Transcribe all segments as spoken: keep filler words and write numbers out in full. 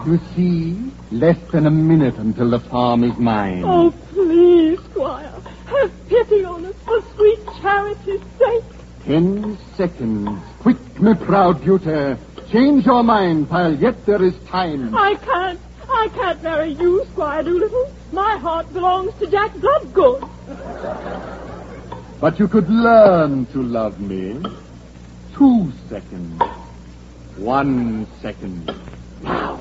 You see, less than a minute until the farm is mine. Oh, please, Squire, have pity on us for sweet charity's sake. Ten seconds. Quick, my proud beauty. Change your mind while yet there is time. I can't. I can't marry you, Squire Doolittle. My heart belongs to Jack Bloodgood. But you could learn to love me. Two seconds. One second. Now.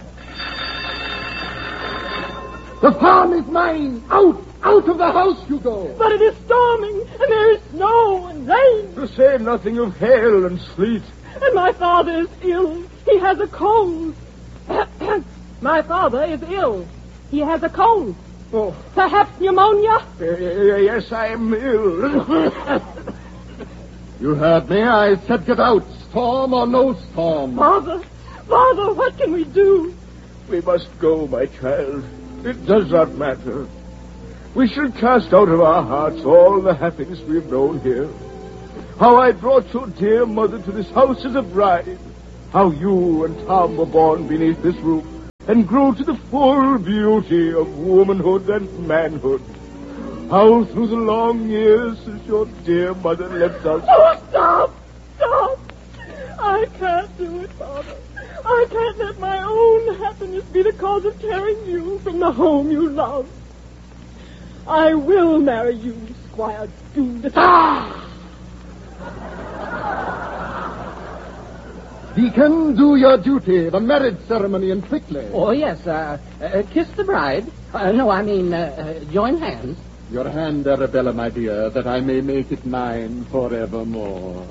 The farm is mine. Out! Out of the house you go. But it is storming, and there is snow and rain. To say nothing of hail and sleet. And my father is ill. He has a cold. My father is ill. He has a cold. Oh. Perhaps pneumonia? Uh, yes, I am ill. You heard me. I said get out. Storm or no storm. Father, Father, what can we do? We must go, my child. It does not matter. We shall cast out of our hearts all the happiness we have known here. How I brought your dear mother to this house as a bride. How you and Tom were born beneath this roof and grew to the full beauty of womanhood and manhood. How through the long years since your dear mother left us... Oh, stop! Stop! I can't do it, Father. I can't let my own happiness be the cause of tearing you from the home you love. I will marry you, Squire Doolittle. Ah! Deacon, do your duty. The marriage ceremony, and quickly. Oh, yes. Uh, uh, kiss the bride. Uh, no, I mean, uh, uh, join hands. Your hand, Arabella, my dear, that I may make it mine forevermore.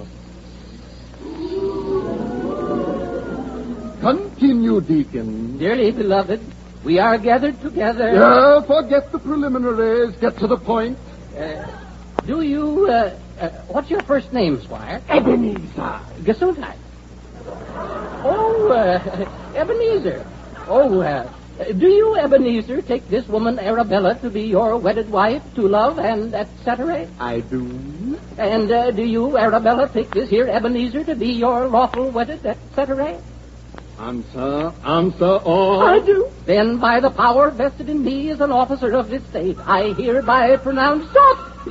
Continue, Deacon. Dearly beloved, we are gathered together. Yeah, forget the preliminaries. Get to the point. Uh, do you, uh, uh, what's your first name, Squire? Ebenezer. Gesundheit. Oh, uh, Ebenezer. Oh, uh, do you, Ebenezer, take this woman, Arabella, to be your wedded wife, to love, and et cetera? I do. And uh, do you, Arabella, take this here Ebenezer to be your lawful wedded, et cetera? Answer, answer all. I do. Then, by the power vested in me as an officer of this state, I hereby pronounce... Stop!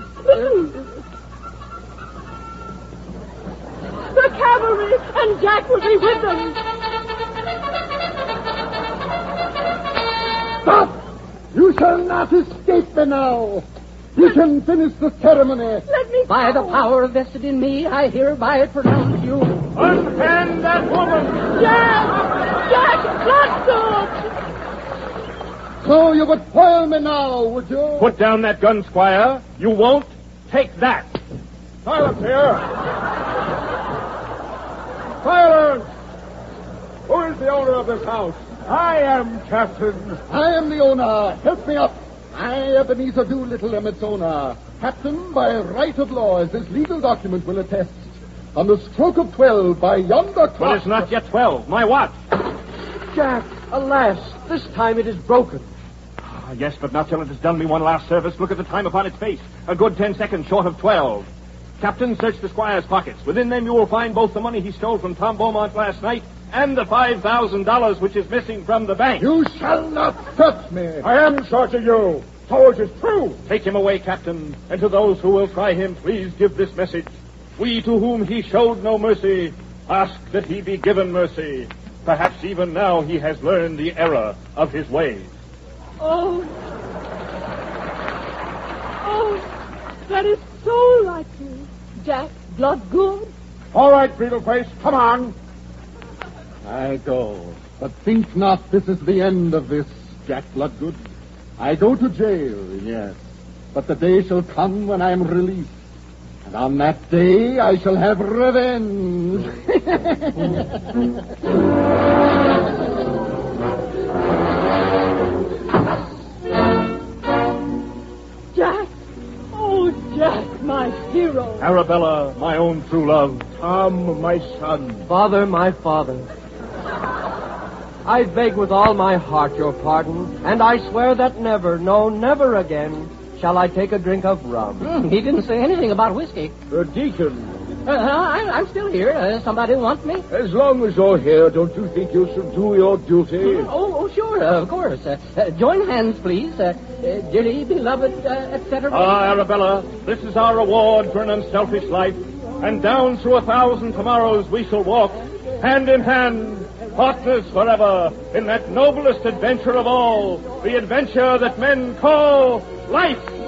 The cavalry, and Jack will be with them. Stop! You shall not escape me now. You can finish the ceremony. Let me By go. the power vested in me, I hereby pronounce you... Unhand that woman! Jack! Jack Bloodgood! So you would foil me now, would you? Put down that gun, Squire. You won't. Take that. Silence here. Silence! Who is the owner of this house? I am, Captain. I am the owner. Help me up. I, Ebenezer Doolittle, am its owner. Captain, by right of law, as this legal document will attest. On the stroke of twelve, by yonder clock... But it's not yet twelve. My watch. Jack, alas, this time it is broken. Ah, yes, but not till it has done me one last service. Look at the time upon its face. A good ten seconds short of twelve. Captain, search the squire's pockets. Within them you will find both the money he stole from Tom Beaumont last night and the five thousand dollars which is missing from the bank. You shall not touch me. I am searching you. So it is true. Take him away, Captain. And to those who will try him, please give this message. We to whom he showed no mercy, ask that he be given mercy. Perhaps even now he has learned the error of his ways. Oh. Oh, that is so like you, Jack Bloodgood. All right, Beetleface, come on. I go. But think not this is the end of this, Jack Bloodgood. I go to jail, yes. But the day shall come when I am released. And on that day I shall have revenge. Jack. Oh, Jack, my hero. Arabella, my own true love. Tom, my son. Father, my father. I beg with all my heart your pardon, and I swear that never, no, never again, shall I take a drink of rum. Mm, he didn't say anything about whiskey. The deacon. Uh, I, I'm still here. Uh, somebody want me? As long as you're here, don't you think you should do your duty? Oh, oh, sure, of course. Uh, uh, join hands, please. Uh, uh, dearly beloved, uh, et cetera. Ah, Arabella, this is our reward for an unselfish life. And down through a thousand tomorrows we shall walk, hand in hand, partners forever, in that noblest adventure of all, the adventure that men call life.